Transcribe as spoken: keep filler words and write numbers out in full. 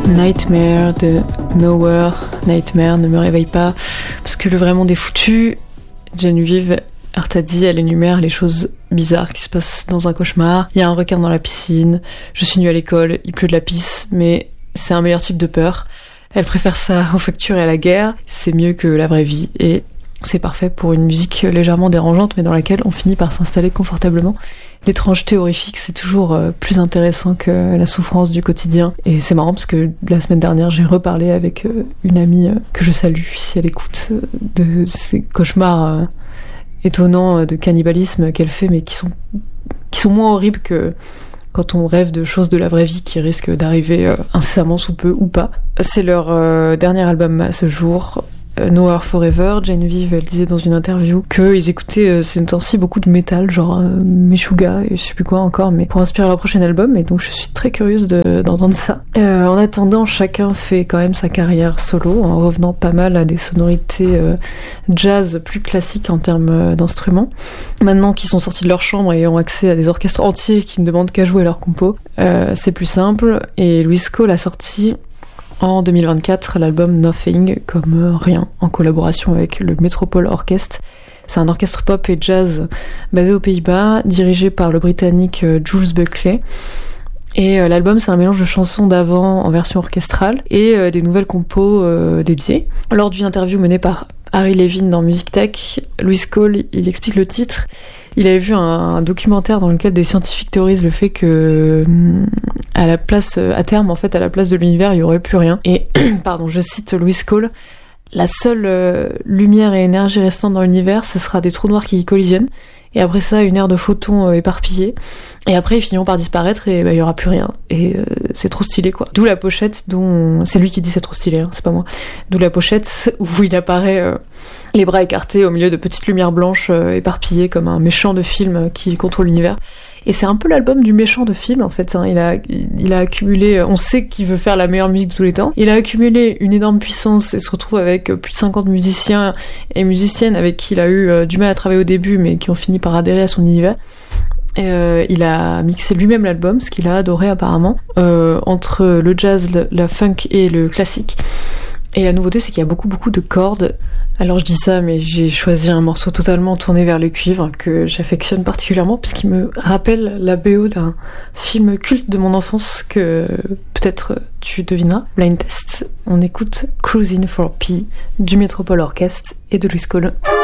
Nightmare de Nowhere. Nightmare, ne me réveille pas, parce que le vrai monde est foutu. Geneviève Artadi, elle énumère les choses bizarres qui se passent dans un cauchemar. Il y a un requin dans la piscine, je suis nue à l'école, il pleut de la pisse, mais c'est un meilleur type de peur. Elle préfère ça aux factures et à la guerre, c'est mieux que la vraie vie, et c'est parfait pour une musique légèrement dérangeante, mais dans laquelle on finit par s'installer confortablement. L'étrangeté horrifique, c'est toujours euh, plus intéressant que la souffrance du quotidien. Et c'est marrant parce que la semaine dernière, j'ai reparlé avec euh, une amie euh, que je salue, si elle écoute, euh, de ces cauchemars euh, étonnants euh, de cannibalisme qu'elle fait, mais qui sont, qui sont moins horribles que quand on rêve de choses de la vraie vie qui risquent d'arriver euh, incessamment sous peu ou pas. C'est leur euh, dernier album à ce jour. Nowhere Forever. Geneviève, elle disait dans une interview qu'ils écoutaient euh, ces temps-ci beaucoup de métal, genre euh, Meshuggah et je sais plus quoi encore, mais pour inspirer leur prochain album, et donc je suis très curieuse de, d'entendre ça. Euh, en attendant, chacun fait quand même sa carrière solo, en revenant pas mal à des sonorités euh, jazz plus classiques en termes d'instruments. Maintenant qu'ils sont sortis de leur chambre et ont accès à des orchestres entiers qui ne demandent qu'à jouer leurs compos, euh, c'est plus simple, et Louis Cole a sorti en deux mille vingt-quatre, l'album Nothing, comme rien, en collaboration avec le Metropole Orchestre. C'est un orchestre pop et jazz basé aux Pays-Bas, dirigé par le Britannique Jules Buckley. Et euh, l'album, c'est un mélange de chansons d'avant en version orchestrale et euh, des nouvelles compos euh, dédiées. Lors d'une interview menée par Harry Levin dans Music Tech, Louis Cole, il explique le titre. Il avait vu un, un documentaire dans lequel des scientifiques théorisent le fait que à la place, à terme, en fait, à la place de l'univers, il y aurait plus rien. Et, pardon, je cite Louis Cole, la seule euh, lumière et énergie restante dans l'univers, ce sera des trous noirs qui y collisionnent. Et après ça, une ère de photons euh, éparpillés. Et après, ils finiront par disparaître et bah, il y aura plus rien. Et euh, c'est trop stylé, quoi. D'où la pochette dont... C'est lui qui dit c'est trop stylé, hein, c'est pas moi. D'où la pochette où il apparaît euh, les bras écartés au milieu de petites lumières blanches euh, éparpillées comme un méchant de film qui contrôle l'univers. Et c'est un peu l'album du méchant de film, en fait. Hein. Il a, il a accumulé... On sait qu'il veut faire la meilleure musique de tous les temps. Il a accumulé une énorme puissance et se retrouve avec plus de cinquante musiciens et musiciennes avec qui il a eu euh, du mal à travailler au début, mais qui ont fini par adhérer à son univers. Et, euh, il a mixé lui-même l'album, ce qu'il a adoré apparemment, euh, entre le jazz, le, la funk et le classique. Et la nouveauté, c'est qu'il y a beaucoup beaucoup de cordes. Alors je dis ça, mais j'ai choisi un morceau totalement tourné vers le cuivre que j'affectionne particulièrement puisqu'il me rappelle la B O d'un film culte de mon enfance que peut-être tu devineras, Blind Test. On écoute Cruising for P du Metropole Orchestre et de Louis Cole.